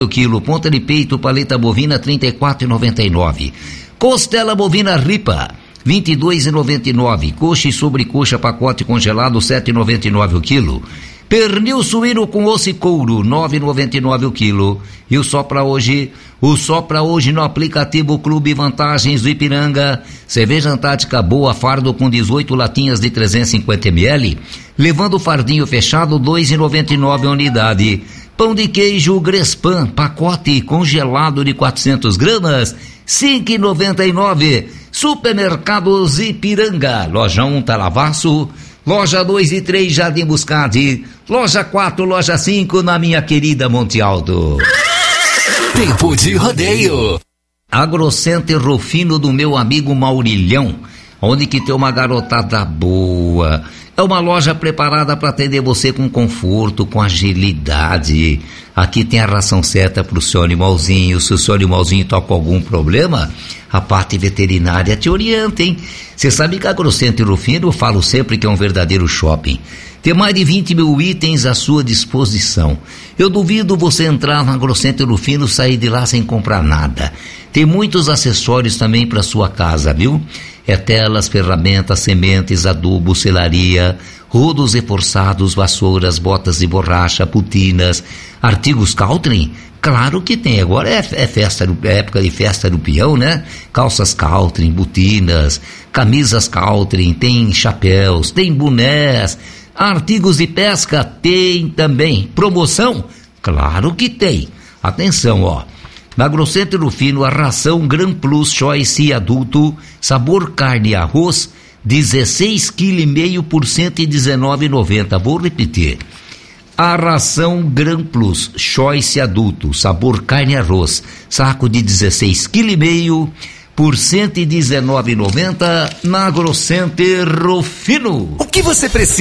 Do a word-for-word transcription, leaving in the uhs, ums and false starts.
o quilo. Ponta de peito, paleta bovina, trinta e quatro reais e noventa e nove centavos. Costela bovina ripa, vinte e dois reais e noventa e nove centavos. Coxa e sobrecoxa, pacote congelado, sete reais e noventa e nove centavos o quilo. Pernil suíno com osso e couro, nove reais e noventa e nove centavos o quilo. E o só pra hoje, o só pra hoje no aplicativo Clube Vantagens do Ipiranga. Cerveja Antártica boa, fardo com dezoito latinhas de trezentos e cinquenta mililitros, levando o fardinho fechado, dois reais e noventa e nove centavos a unidade. Pão de queijo Grespan, pacote congelado de quatrocentas gramas, cinco reais e noventa e nove centavos. Supermercados Ipiranga, Loja um Talavaço, Loja dois e três Jardim Buscade, Loja quatro, Loja cinco na minha querida Monte Alto. Tempo de rodeio. Agrocenter Rufino do meu amigo Maurilhão, onde que tem uma garotada boa. É uma loja preparada para atender você com conforto, com agilidade. Aqui tem a ração certa para o seu animalzinho. Se o seu animalzinho está com algum problema, a parte veterinária te orienta, hein? Você sabe que a Agrocenter Rufino, eu falo sempre que é um verdadeiro shopping. Tem mais de vinte mil itens à sua disposição. Eu duvido você entrar na Agrocenter Rufino e sair de lá sem comprar nada. Tem muitos acessórios também para sua casa, viu? É telas, ferramentas, sementes, adubo, selaria, rodos reforçados, vassouras, botas de borracha, putinas, artigos Caltrim. Claro que tem, agora é, é, festa, é época de festa do peão, né? Calças Caltrim, botinas, camisas Caltrim, tem chapéus, tem bonés, artigos de pesca tem também. Promoção? Claro que tem. Atenção, ó. Na Agrocenter Rufino, a ração Gran Plus Choice adulto, sabor carne e arroz, dezesseis vírgula cinco quilos por cento e dezenove reais e noventa centavos. Vou repetir. A ração Gran Plus Choice adulto, sabor carne e arroz, saco de dezesseis vírgula cinco quilos por cento e dezenove reais e noventa centavos na Agrocenter Rufino. O que você precisa?